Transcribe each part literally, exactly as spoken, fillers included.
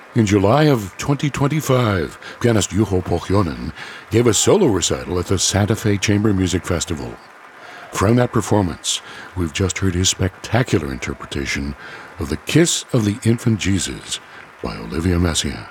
In July of twenty twenty-five, pianist Juho Pohjonen gave a solo recital at the Santa Fe Chamber Music Festival. From that performance, we've just heard his spectacular interpretation of The Kiss of the Infant Jesus by Olivia Messiaen.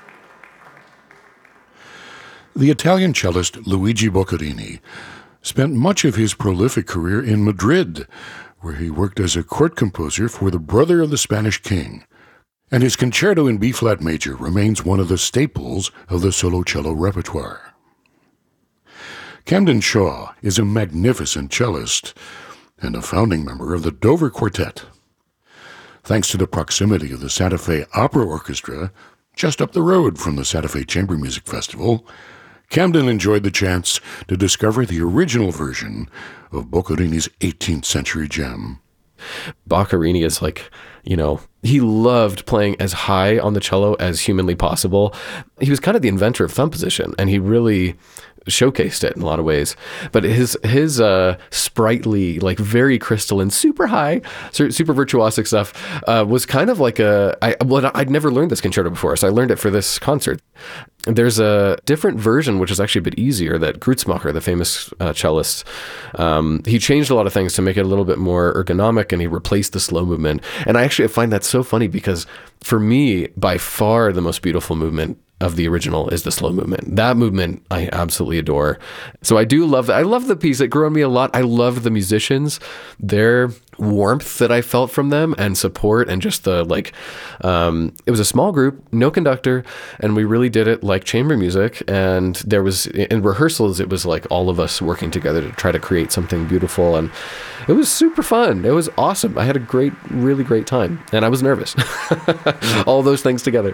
The Italian cellist Luigi Boccherini spent much of his prolific career in Madrid, where he worked as a court composer for the brother of the Spanish king, and his concerto in B-flat major remains one of the staples of the solo cello repertoire. Camden Shaw is a magnificent cellist and a founding member of the Dover Quartet. Thanks to the proximity of the Santa Fe Opera Orchestra, just up the road from the Santa Fe Chamber Music Festival, Camden enjoyed the chance to discover the original version of Boccherini's eighteenth century gem. Boccherini is like, you know, he loved playing as high on the cello as humanly possible. He was kind of the inventor of thumb position, and he really showcased it in a lot of ways. But his his uh, sprightly, like very crystalline, super high, super virtuosic stuff uh, was kind of like a. I, well, I'd never learned this concerto before, so I learned it for this concert. There's a different version, which is actually a bit easier, that Grützmacher, the famous uh, cellist, um, he changed a lot of things to make it a little bit more ergonomic, and he replaced the slow movement. And I actually find that so funny because for me, by far the most beautiful movement of the original is the slow movement. That movement I absolutely adore. So I do love that. I love the piece. It grew on me a lot. I love the musicians, their warmth that I felt from them, and support, and just the like, um, it was a small group, no conductor, and we really did it like chamber music. And there was, in rehearsals, it was like all of us working together to try to create something beautiful. And it was super fun. It was awesome. I had a great, really great time. And I was nervous. All those things together.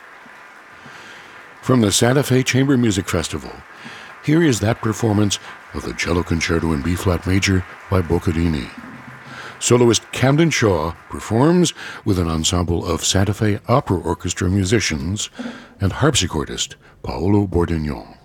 From the Santa Fe Chamber Music Festival, here is that performance of the Cello Concerto in B-flat major by Boccherini. Soloist Camden Shaw performs with an ensemble of Santa Fe Opera Orchestra musicians and harpsichordist Paolo Bordignon.